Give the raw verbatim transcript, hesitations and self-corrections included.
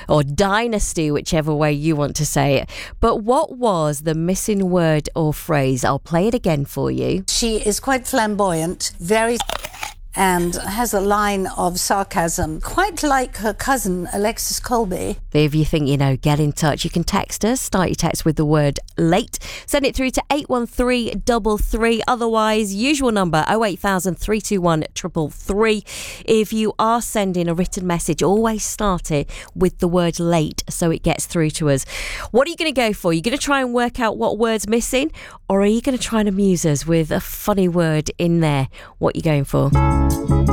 or dynasty, whichever way you want to say it. But what was the missing word or phrase? I'll play it again for you. She is quite flamboyant, very and has a line of sarcasm, quite like her cousin Alexis Colby. If you think you know, get in touch. You can text us. Start your text with the word late. Send it through to eight one three three three. Otherwise, usual number oh eight thousand, three two one, three three three. If you are sending a written message, always start it with the word late so it gets through to us. What are you going to go for? Are you going to try and work out what word's missing, or are you going to try and amuse us with a funny word in there? What are you going for?